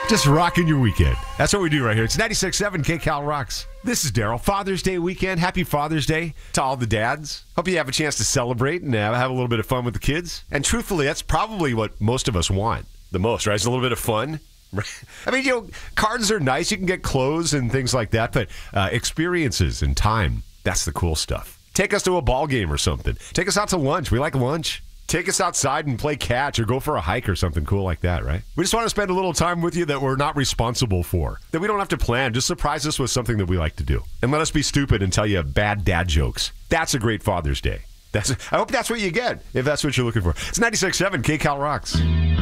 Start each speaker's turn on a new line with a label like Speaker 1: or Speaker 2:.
Speaker 1: Just rocking your weekend. That's what we do right here. It's 96.7 KCal Rocks. This is Daryl. Father's Day weekend. Happy Father's Day to all the dads. Hope you have a chance to celebrate and have a little bit of fun with the kids. And truthfully, that's probably what most of us want the most, right? It's a little bit of fun. I mean, cards are nice. You can get clothes and things like that. But experiences and time, that's the cool stuff. Take us to a ball game or something. Take us out to lunch. We like lunch. Take us outside and play catch or go for a hike or something cool like that, right? We just want to spend a little time with you that we're not responsible for, that we don't have to plan. Just surprise us with something that we like to do. And let us be stupid and tell you bad dad jokes. That's a great Father's Day. I hope that's what you get, if that's what you're looking for. It's 96.7 KCal Rocks.